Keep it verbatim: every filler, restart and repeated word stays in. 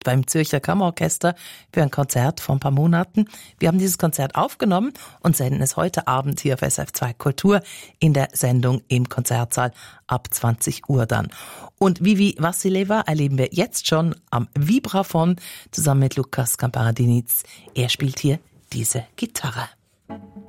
beim Zürcher Kammerorchester für ein Konzert vor ein paar Monaten. Wir haben dieses Konzert aufgenommen und senden es heute Abend hier auf S R F zwei Kultur in der Sendung im Konzertsaal ab zwanzig Uhr dann. Und Vivi Vassileva erleben wir jetzt schon am Vibraphon zusammen mit Lukas Kamparadinitz. Er spielt hier diese Gitarre.